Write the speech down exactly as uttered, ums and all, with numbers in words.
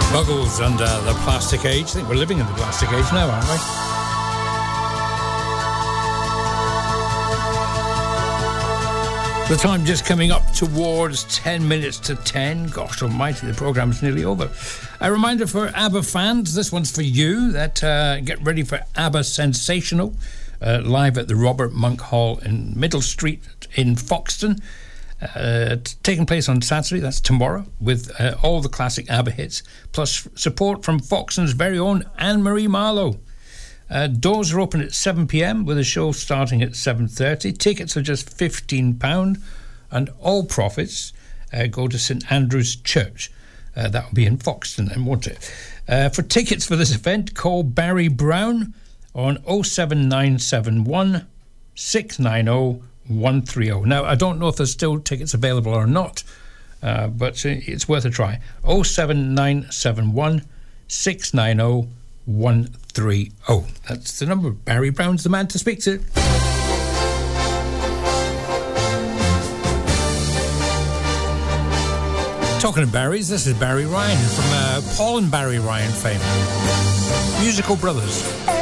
Buggles under the plastic age. I think we're living in the plastic age now, aren't we? The time just coming up towards ten minutes to ten. Gosh almighty, the programme's nearly over. A reminder for ABBA fans, this one's for you, that uh, get ready for ABBA Sensational, uh, live at the Robert Monk Hall in Middle Street in Foxton. Uh, taking place on Saturday, that's tomorrow, with uh, all the classic ABBA hits, plus support from Foxton's very own Anne-Marie Marlowe. Uh, doors are open at seven p.m. with a show starting at seven thirty. Tickets are just fifteen pounds, and all profits uh, go to St Andrew's Church. Uh, that will be in Foxton, then, won't it? Uh, for tickets for this event, call Barry Brown on oh seven nine seven one, six nine oh, one three oh. Now, I don't know if there's still tickets available or not, uh, but it's worth a try. oh seven nine seven one, six nine oh, one three oh. That's the number. Barry Brown's the man to speak to. Talking of Barrys, this is Barry Ryan from uh, Paul and Barry Ryan fame. Musical brothers.